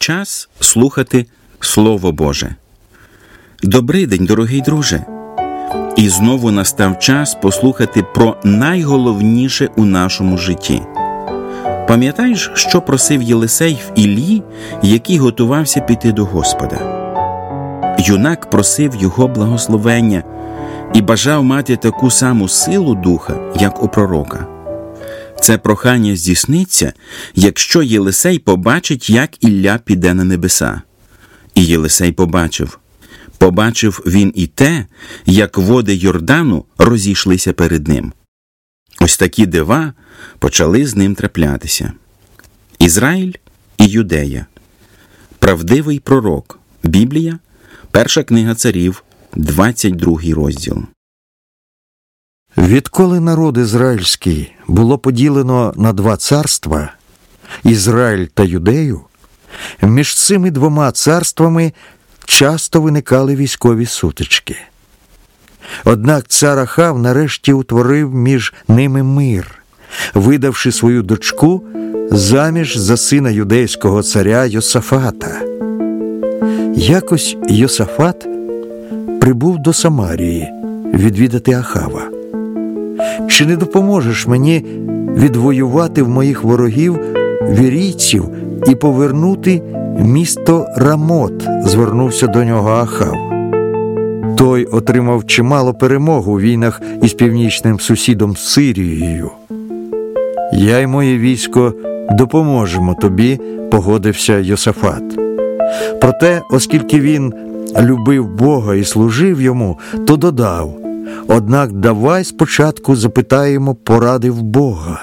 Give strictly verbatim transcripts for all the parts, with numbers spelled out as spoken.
час слухати Слово Боже. Добрий день, дорогий друже! І знову настав час послухати про найголовніше у нашому житті. Пам'ятаєш, що просив Єлисей в Іллі, який готувався піти до Господа? Юнак просив його благословення і бажав мати таку саму силу духа, як у пророка. Це прохання здійсниться, якщо Єлисей побачить, як Ілля піде на небеса. І Єлисей побачив. Побачив він і те, як води Йордану розійшлися перед ним. Ось такі дива почали з ним траплятися. Ізраїль і Юдея. Правдивий пророк. Біблія. Перша книга Царів, двадцять другий розділ. Відколи народ ізраїльський було поділено на два царства – Ізраїль та Юдею, між цими двома царствами часто виникали військові сутички. Однак цар Ахав нарешті утворив між ними мир, видавши свою дочку заміж за сина юдейського царя Йосафата. Якось Йосафат прибув до Самарії відвідати Ахава. «Чи не допоможеш мені відвоювати в моїх ворогів вірійців і повернути місто Рамот?» – звернувся до нього Ахав. Той отримав чимало перемог у війнах із північним сусідом Сирією. «Я й моє військо допоможемо тобі», – погодився Йосафат. Проте, оскільки він любив Бога і служив йому, то додав: «Однак давай спочатку запитаємо поради в Бога».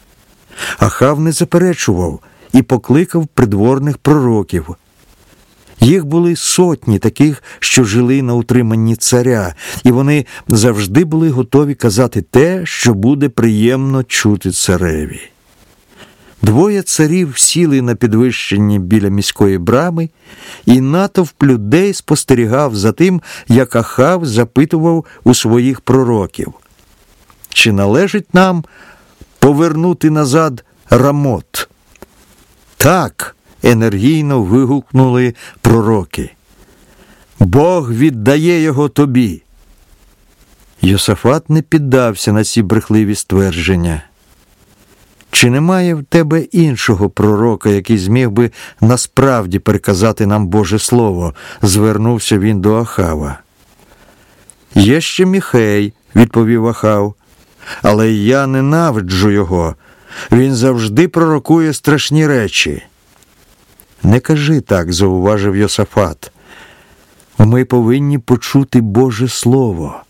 Ахав не заперечував і покликав придворних пророків. Їх були сотні таких, що жили на утриманні царя, і вони завжди були готові казати те, що буде приємно чути цареві. Двоє царів сіли на підвищенні біля міської брами, і натовп людей спостерігав за тим, як Ахав запитував у своїх пророків: «Чи належить нам повернути назад Рамот?» «Так!» – енергійно вигукнули пророки. «Бог віддає його тобі!» Йосафат не піддався на ці брехливі ствердження. «Чи немає в тебе іншого пророка, який зміг би насправді переказати нам Боже Слово?» – звернувся він до Ахава. «Є ще Міхей», – відповів Ахав, – «але я ненавиджу його. Він завжди пророкує страшні речі». «Не кажи так», – зауважив Йосафат. «Ми повинні почути Боже Слово».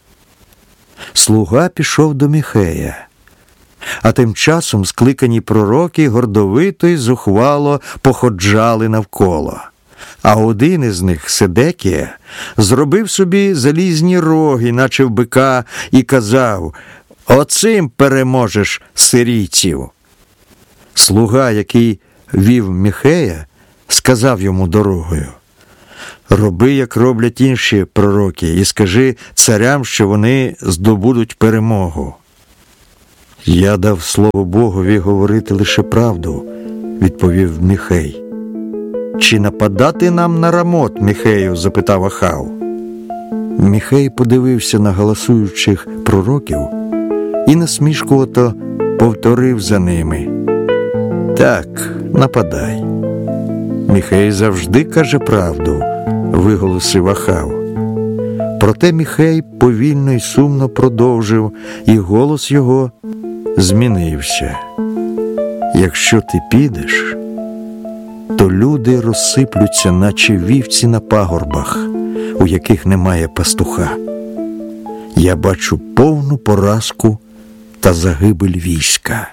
Слуга пішов до Міхея. А тим часом скликані пророки гордовито й зухвало походжали навколо. А один із них, Седекія, зробив собі залізні роги, наче в бика, і казав: «Оцим переможеш сирійців». Слуга, який вів Міхея, сказав йому дорогою: «Роби, як роблять інші пророки, і скажи царям, що вони здобудуть перемогу». «Я дав слово Богові говорити лише правду», – відповів Міхей. «Чи нападати нам на Рамот, Міхею?» – запитав Ахав. Міхей подивився на галасуючих пророків і насмішкувато повторив за ними: «Так, нападай». «Міхей завжди каже правду», – виголосив Ахав. Проте Міхей повільно й сумно продовжив, і голос його змінився: «Якщо ти підеш, то люди розсиплються, наче вівці на пагорбах, у яких немає пастуха. Я бачу повну поразку та загибель війська».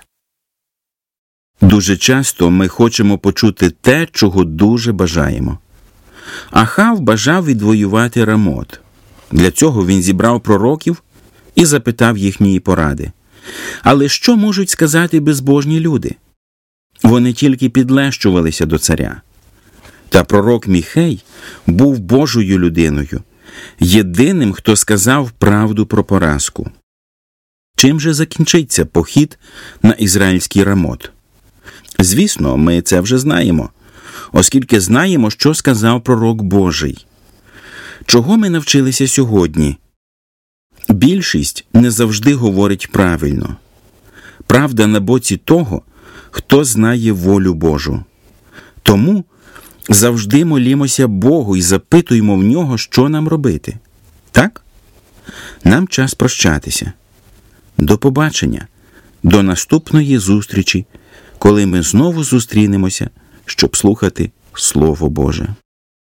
Дуже часто ми хочемо почути те, чого дуже бажаємо. Ахав бажав відвоювати Рамот. Для цього він зібрав пророків і запитав їхньої поради. Але що можуть сказати безбожні люди? Вони тільки підлещувалися до царя. Та пророк Міхей був Божою людиною, єдиним, хто сказав правду про поразку. Чим же закінчиться похід на ізраїльський Рамот? Звісно, ми це вже знаємо. оскільки знаємо, що сказав пророк Божий. Чого ми навчилися сьогодні? Більшість не завжди говорить правильно. Правда на боці того, хто знає волю Божу. Тому завжди молімося Богу і запитуємо в Нього, що нам робити. Так? Нам час прощатися. До побачення. До наступної зустрічі, коли ми знову зустрінемося, щоб слухати Слово Боже.